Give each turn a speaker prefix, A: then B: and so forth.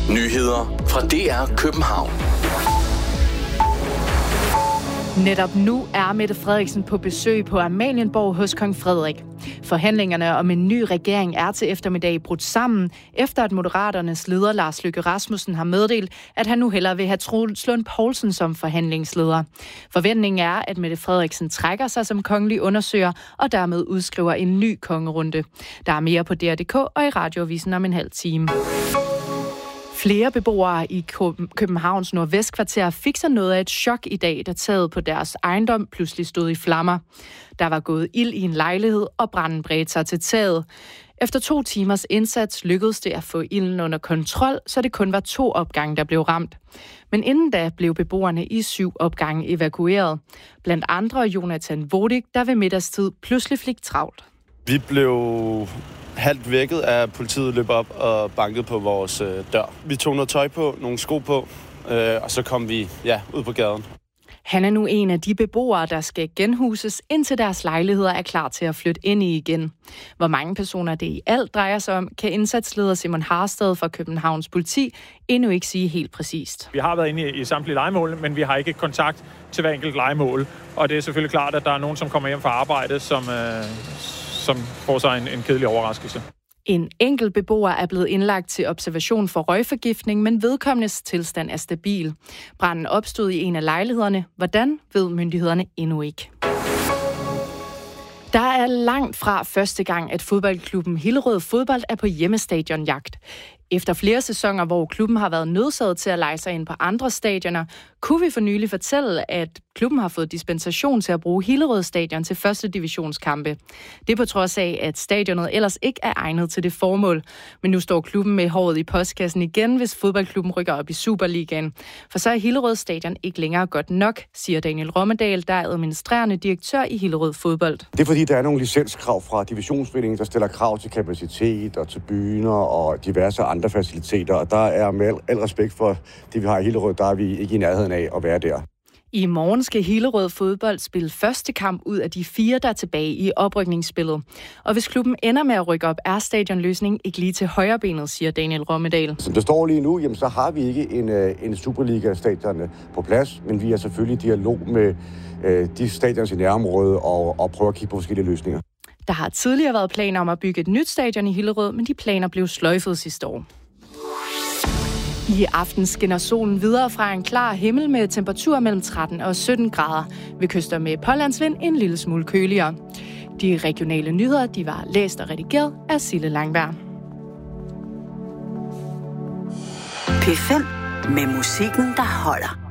A: Nyheder fra DR København.
B: Netop nu er Mette Frederiksen på besøg på Amalienborg hos kong Frederik. Forhandlingerne om en ny regering er til eftermiddag brudt sammen, efter at Moderaternes leder Lars Løkke Rasmussen har meddelt, at han nu hellere vil have Troels Lund Poulsen som forhandlingsleder. Forventningen er, at Mette Frederiksen trækker sig som kongelig undersøger og dermed udskriver en ny kongerunde. Der er mere på DR.dk og i Radioavisen om en halv time. Flere beboere i Københavns Nordvestkvarter fik sig noget af et chok i dag, da taget på deres ejendom pludselig stod i flammer. Der var gået ild i en lejlighed, og branden bredte sig til taget. Efter 2 timers indsats lykkedes det at få ilden under kontrol, så det kun var 2 opgange, der blev ramt. Men inden da blev beboerne i 7 opgange evakueret. Blandt andre Jonathan Vodik, der ved middagstid pludselig fik travlt.
C: Vi blev halvt vækket af politiet, løb op og bankede på vores dør. Vi tog noget tøj på, nogle sko på, og så kom vi ud på gaden.
B: Han er nu en af de beboere, der skal genhuses, indtil deres lejligheder er klar til at flytte ind i igen. Hvor mange personer det i alt drejer sig om, kan indsatsleder Simon Harsted fra Københavns Politi endnu ikke sige helt præcist.
D: Vi har været inde i samtlige lejemål, men vi har ikke kontakt til hver enkelt lejemål. Og det er selvfølgelig klart, at der er nogen, som kommer hjem fra arbejde, som får sig en kedelig overraskelse.
B: En enkelt beboer er blevet indlagt til observation for røgforgiftning, men vedkommendes tilstand er stabil. Branden opstod i en af lejlighederne. Hvordan, ved myndighederne endnu ikke. Der er langt fra første gang, at fodboldklubben Hillerød Fodbold er på hjemmestadionjagt. Efter flere sæsoner, hvor klubben har været nødsaget til at leje sig ind på andre stadioner, kunne vi for nylig fortælle, at klubben har fået dispensation til at bruge Hillerød Stadion til første divisionskampe. Det er på trods af, at stadionet ellers ikke er egnet til det formål. Men nu står klubben med håret i postkassen igen, hvis fodboldklubben rykker op i Superligaen. For så er Hillerød Stadion ikke længere godt nok, siger Daniel Rommedal, der er administrerende direktør i Hillerød Fodbold.
E: Det er fordi, der er nogle licenskrav fra divisionsforeningen, der stiller krav til kapacitet og til tribuner og diverse andre faciliteter. Og der er med al respekt for det, vi har i Hillerød, der er vi ikke i nærheden af at være der.
B: I morgen skal Hillerød Fodbold spille første kamp ud af de 4, der er tilbage i oprykningsspillet. Og hvis klubben ender med at rykke op, er stadionløsningen ikke lige til højrebenet, siger Daniel Rommedal.
E: Som det står lige nu, jamen, så har vi ikke en Superliga-stadion på plads, men vi er selvfølgelig i dialog med de stadions i nærområdet og prøver at kigge på forskellige løsninger.
B: Der har tidligere været planer om at bygge et nyt stadion i Hillerød, men de planer blev sløjfet sidste år. I aften skinner solen videre fra en klar himmel med temperaturer mellem 13 og 17 grader. Ved kyster med pålandsvind en lille smule køligere. De regionale nyheder, de var læst og redigeret af Sille Langberg.
F: P5 med musikken, der holder.